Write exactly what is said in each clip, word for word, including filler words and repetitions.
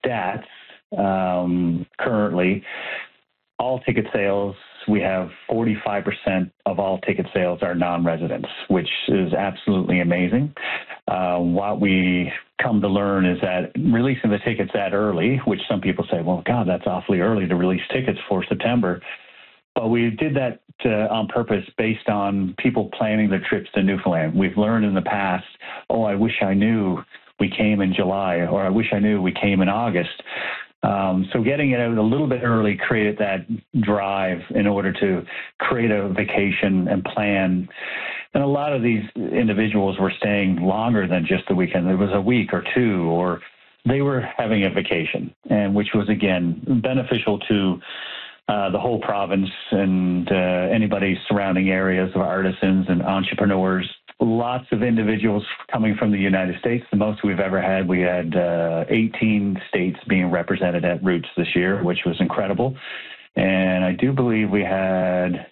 stats um, currently, all ticket sales, we have forty-five percent of all ticket sales are non-residents, which is absolutely amazing. Uh, what we come to learn is that releasing the tickets that early, which some people say, well, God, that's awfully early to release tickets for September. But we did that uh, on purpose based on people planning their trips to Newfoundland. We've learned in the past, oh, I wish I knew we came in July, or I wish I knew we came in August. Um, so getting it out a little bit early created that drive in order to create a vacation and plan. And a lot of these individuals were staying longer than just the weekend. It was a week or two, or they were having a vacation, and which was, again, beneficial to uh, the whole province and uh, anybody surrounding areas of artisans and entrepreneurs. Lots of individuals coming from the United States, the most we've ever had. We had uh, eighteen states being represented at Roots this year, which was incredible. And I do believe we had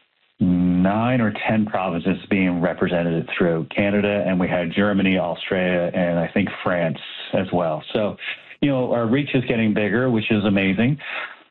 nine or ten provinces being represented throughout Canada, and we had Germany, Australia, and I think France as well. So, you know, our reach is getting bigger, which is amazing.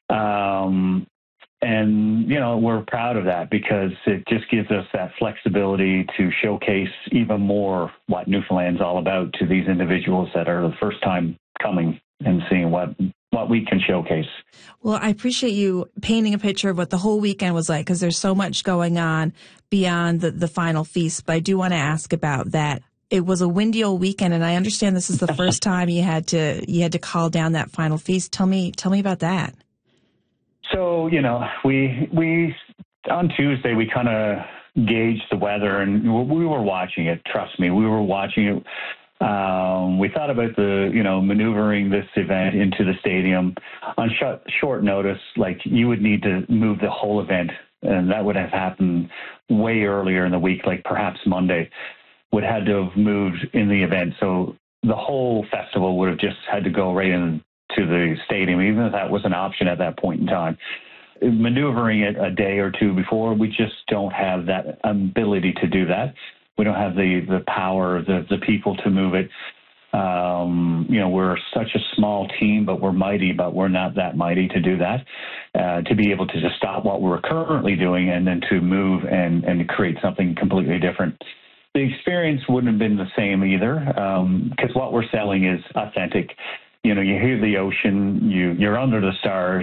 Um, And, you know, we're proud of that because it just gives us that flexibility to showcase even more what Newfoundland's all about to these individuals that are the first time coming and seeing what what we can showcase. Well, I appreciate you painting a picture of what the whole weekend was like, because there's so much going on beyond the, the final feast. But I do want to ask about that. It was a windy old weekend, and I understand this is the first time you had to you had to call down that final feast. Tell me, tell me about that. So, you know, we, we, on Tuesday, we kind of gauged the weather, and we were watching it. Trust me, we were watching it. Um, we thought about the, you know, maneuvering this event into the stadium on sh- short notice. Like, you would need to move the whole event, and that would have happened way earlier in the week, like perhaps Monday would have had to have moved in the event. So the whole festival would have just had to go right in to the stadium, even if that was an option at that point in time. Maneuvering it a day or two before, we just don't have that ability to do that. We don't have the, the power, the, the people to move it. Um, you know, we're such a small team, but we're mighty, but we're not that mighty to do that, uh, to be able to just stop what we're currently doing and then to move and, and create something completely different. The experience wouldn't have been the same either, because um, what we're selling is authentic. You know, you hear the ocean, you, you're under the stars,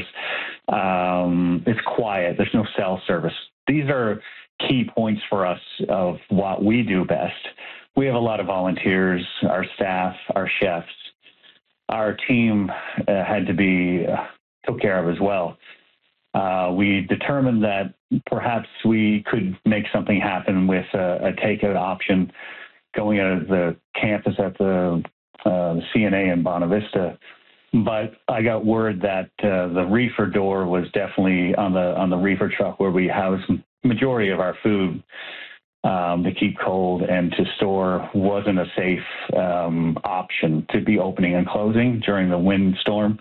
um, it's quiet, there's no cell service. These are key points for us of what we do best. We have a lot of volunteers, our staff, our chefs. Our team uh, had to be uh, took care of as well. Uh, we determined that perhaps we could make something happen with a, a takeout option going out of the campus at the Uh, C N A in Bonavista, but I got word that uh, the reefer door was definitely on the on the reefer truck where we house majority of our food um, to keep cold and to store wasn't a safe um, option to be opening and closing during the windstorm.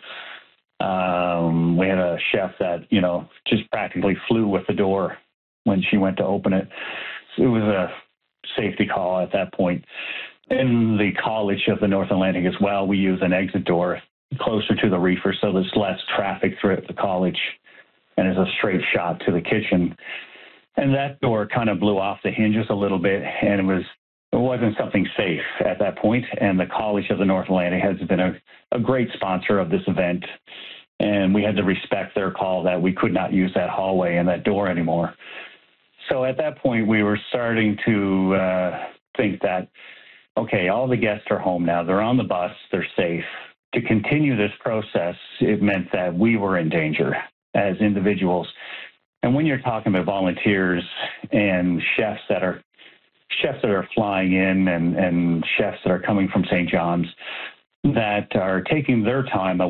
Um, we had a chef that, you know, just practically flew with the door when she went to open it. So it was a safety call at that point. In the College of the North Atlantic as well, we use an exit door closer to the reefer so there's less traffic throughout the college and it's a straight shot to the kitchen. And that door kind of blew off the hinges a little bit, and it was it wasn't something safe at that point. And the College of the North Atlantic has been a, a great sponsor of this event, and we had to respect their call that we could not use that hallway and that door anymore. So at that point, we were starting to uh, think that, okay, all the guests are home now. They're on the bus. They're safe. To continue this process, it meant that we were in danger as individuals. And when you're talking about volunteers and chefs that are chefs that are flying in and, and chefs that are coming from Saint John's that are taking their time